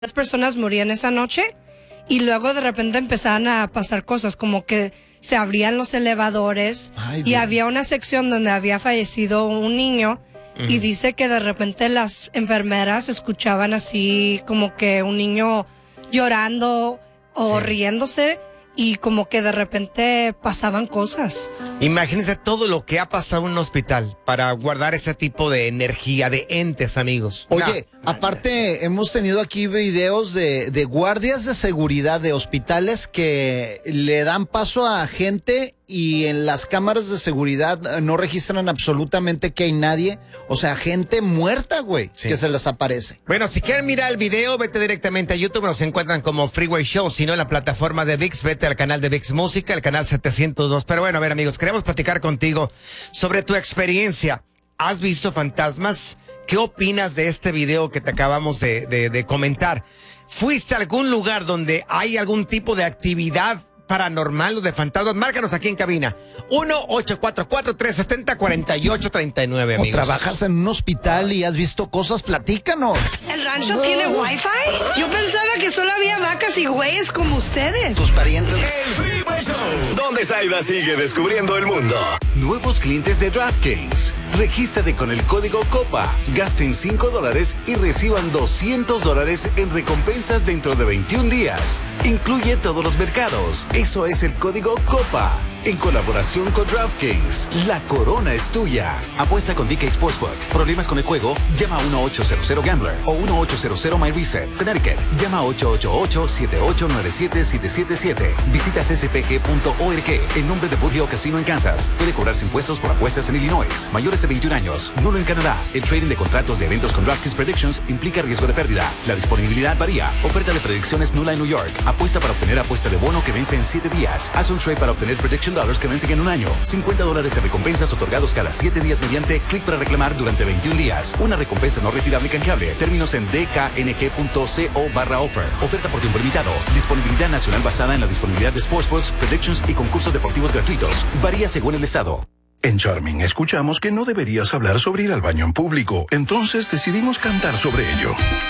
Las personas morían esa noche y luego de repente empezaban a pasar cosas como que se abrían los elevadores. Ay, y había una sección donde había fallecido un niño y dice que de repente las enfermeras escuchaban así como que un niño llorando o riéndose y como que de repente pasaban cosas. Imagínense todo lo que ha pasado en un hospital para guardar ese tipo de energía, de entes, amigos. Oye, aparte hemos tenido aquí videos de guardias de seguridad de hospitales que le dan paso a gente y en las cámaras de seguridad no registran absolutamente que hay nadie. O sea, gente muerta, güey, que se les aparece. Bueno, si quieren mirar el video, vete directamente a YouTube, nos encuentran como Freeway Show, si no en la plataforma de ViX, vete al canal de ViX Música, el canal 702. Pero bueno, a ver, amigos, queremos platicar contigo sobre tu experiencia. ¿Has visto fantasmas? ¿Qué opinas de este video que te acabamos de comentar? ¿Fuiste a algún lugar donde hay algún tipo de actividad paranormal o de fantasmas? Márcanos aquí en cabina. 1-844-370-4839, amigos. ¿O trabajas en un hospital y has visto cosas? Platícanos. ¿El rancho tiene wifi? Yo pensaba que solo había vacas y güeyes como ustedes. Tus parientes. El Freeway Show, donde Zaida sigue descubriendo el mundo. Nuevos clientes de DraftKings. Regístrate con el código COPA. Gasten $5 y reciban $200 en recompensas dentro de 21 días. Incluye todos los mercados. Eso es el código COPA. En colaboración con DraftKings, la corona es tuya. Apuesta con DK Sportsbook. ¿Problemas con el juego? Llama a 1-800-GAMBLER o 1-800-MyReset. Connecticut. Llama a 888-7897-777. Visita cspg.org. En nombre de Burgeo Casino en Kansas. Puede cobrarse impuestos por apuestas en Illinois. Mayores de 21 años. Nulo en Canadá. El trading de contratos de eventos con DraftKings Predictions implica riesgo de pérdida. La disponibilidad varía. Oferta de predicciones nula en New York. Apuesta para obtener apuesta de bono que vence en 7 días. Haz un trade para obtener prediction dollars que vencen en un año. $50 en recompensas otorgados cada 7 días mediante clic para reclamar durante 21 días. Una recompensa no retirable canjeable. Términos en dkng.co/offer. Oferta por tiempo limitado. Disponibilidad nacional basada en la disponibilidad de sportsbooks, predictions y concursos deportivos gratuitos. Varía según el estado. En Charming escuchamos que no deberías hablar sobre ir al baño en público. Entonces decidimos cantar sobre ello.